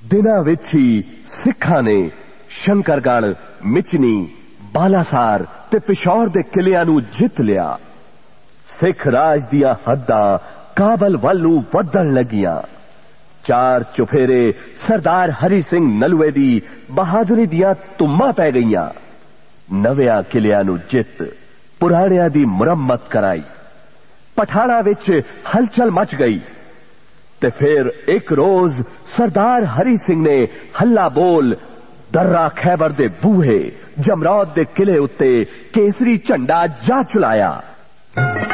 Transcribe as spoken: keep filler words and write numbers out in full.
दिनां विच ही सिखां ने शंकरगढ़, मिचनी, बालासार ते पिशौर दे किलियां नूं जित लिया। सिख राज दियां हद्दां काबल वल नूं वधण लगियां। चार चुफेरे सरदार हरी सिंह नलूए दी बहादुरी दियां तुम्मां पै गईयां। नवियां किलियां नूं जित पुराणियां दी मुरम्मत कराई। पठाणा विच हलचल मच गई ते फिर एक रोज सरदार हरी सिंह ने हल्ला बोल दर्रा खैबर दे बूहे जमरौद दे किले उत्ते केसरी झंडा जा चुलाया।